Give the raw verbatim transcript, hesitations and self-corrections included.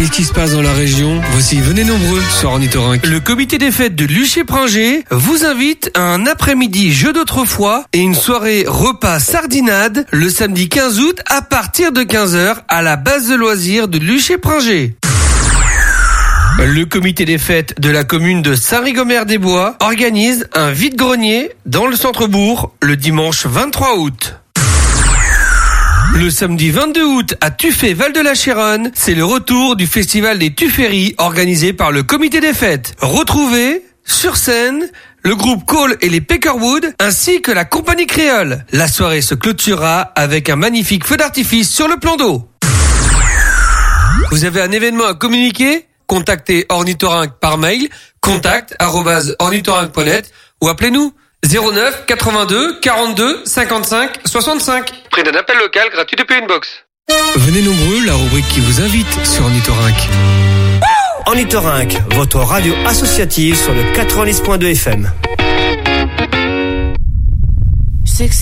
Qu'est-ce qui se passe dans la région? Voici, venez nombreux sur Ornithorynque. Le comité des fêtes de Luché-Pringé vous invite à un après-midi jeu d'autrefois et une soirée repas sardinade le samedi quinze août à partir de quinze heures à la base de loisirs de Luché-Pringé. Le comité des fêtes de la commune de Saint-Rigomère-des-Bois organise un vide-grenier dans le centre-bourg le dimanche vingt-trois août. Le samedi vingt-deux août à Tuffet Val-de-la-Chéronne, c'est le retour du festival des Tufferis organisé par le comité des fêtes. Retrouvez sur scène le groupe Cole et les Peckerwood ainsi que la compagnie créole. La soirée se clôturera avec un magnifique feu d'artifice sur le plan d'eau. Vous avez un événement à communiquer? Contactez Ornithorynque par mail contact arobase ornithorynque point net ou appelez-nous zéro neuf quatre-vingt-deux quarante-deux cinquante-cinq soixante-cinq. Prix d'un appel local gratuit depuis une box. Venez nombreux, la rubrique qui vous invite sur Ornithorynque. Ornithorynque, votre radio associative sur le quatre-vingt-dix point deux F M.